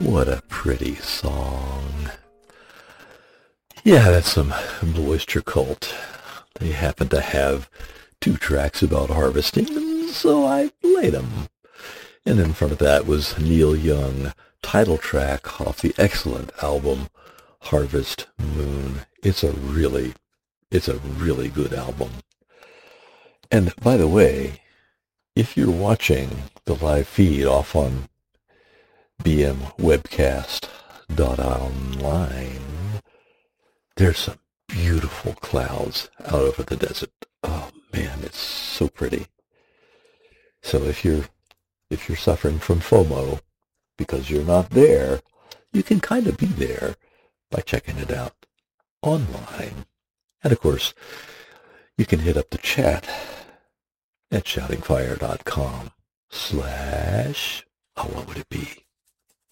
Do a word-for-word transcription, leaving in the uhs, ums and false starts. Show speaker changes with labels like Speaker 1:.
Speaker 1: What a pretty song. Yeah, that's some Blue Oyster Cult. They happen to have two tracks about harvesting, so I played them. And in front of that was Neil Young, title track off the excellent album Harvest Moon. It's a really, it's a really good album. And by the way, if you're watching the live feed off on b m webcast dot online, there's some beautiful clouds out over the desert. Oh man, it's so pretty. So if you're if you're suffering from FOMO because you're not there, you can kind of be there by checking it out online. And of course, you can hit up the chat at shoutingfire dot com slash, oh, what